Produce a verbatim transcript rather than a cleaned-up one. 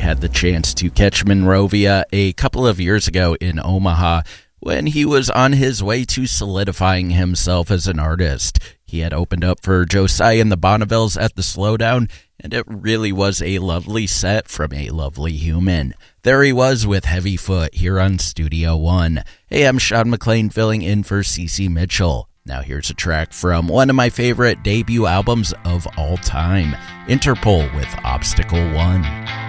had the chance to catch Monrovia a couple of years ago in Omaha when he was on his way to solidifying himself as an artist. He had opened up for Josiah and the Bonnevilles at the Slowdown, and it really was a lovely set from a lovely human. There he was with Heavy Foot here on Studio One. Hey, I'm Sean McLean filling in for Cece Mitchell. Now here's a track from one of my favorite debut albums of all time, Interpol with Obstacle One.